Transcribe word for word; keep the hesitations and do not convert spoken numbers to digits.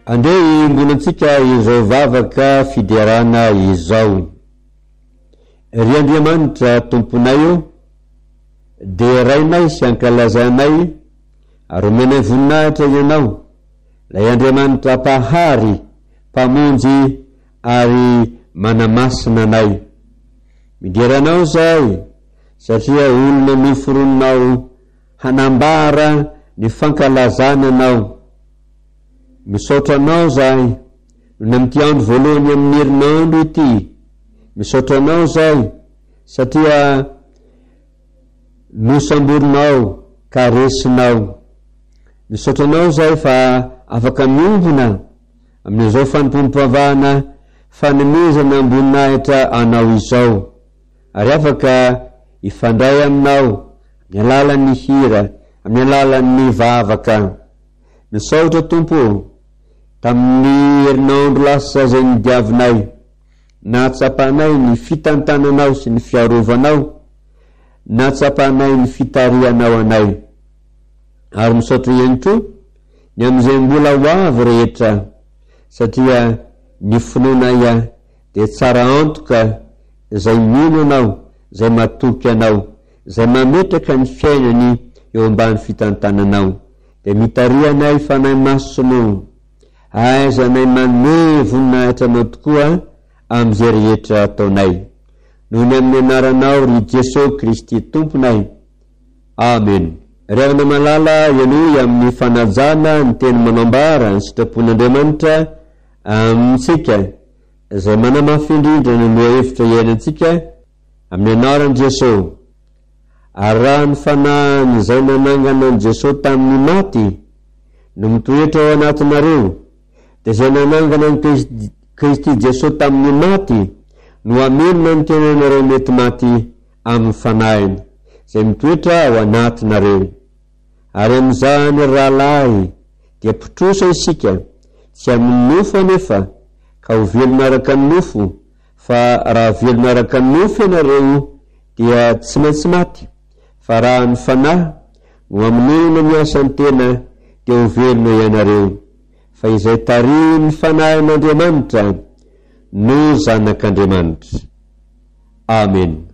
Andei imbolantsika izao vavaka fidiarana izao. Ry Andriamanitra tomponay io, de rainay sy ankalazanay, ary omenay voninahitra ianao, lay Andriamanitra pahary, pamonjy ary manamasina anay. Midiranao zay, satria olona noforoninao hanambara ny fankalazananao. Misaotranao zay, no amty andro voalohany amin'ny herinandro ity. Misaotranao zay, satria nosamborinao, karesinao. Misaotranao zay fa afaka miombona amin'izao fanompompavahana fanomezana amboninahitra anao izao, ary afaka ifandray aminao amin'ny alalan'ny hira, amin'ny alalan'ny vavaka. Misaotra Tompo, tamin'ny herinandro lasa zay nidiavinay, natsapanay ny fitantananao sy ny fiarovanao, natsapanay ny fitarianao anay. Ary misaotra ihany koa ny am'izay mbola hoavy rehetra, satria ny finoana de tsara antoka zay mino anao, zay matoky anao, zay mametraka ny fiainany eo ambany fitantananao. De mitarianay fanay masono, aizanay manome voninahitra anao tokoa am'izay rehetra ataonay. Noho ny amin'ny anaranao ry Jesosy Kristy Tomponay. Amen. Riavana malala ianoy amin'ny fanajana ny teny manambara ny sitrapon'Andriamanitra amitsika, zay manamafindrindra ny nohevitra iainantsika amin'ny anaran'i Jesosy. Ary raha ny fanahany zay nanangana an Jesosy tamin'ny maty no mitoetra ao anatinareo, de zay nanangana ny Kristy Jesosy tamin'ny maty no amenona ny tenanareo mety maty amin'ny fanahiny zay mitoetra ao anatinareo. Ary am'izany rahalahy dia pitrosa isika, tsy amin'ny nofo anefa ka ho velona araka ny nofo, fa raha velona araka ny nofo ianareo dia tsy maintsy maty. Fa raha ny fanahy no amin'ino miasa ny tena dia ho velona ianareo. Fa izay tariny fanahin'Andriamanitra no zanak'Andriamanitra. Amen.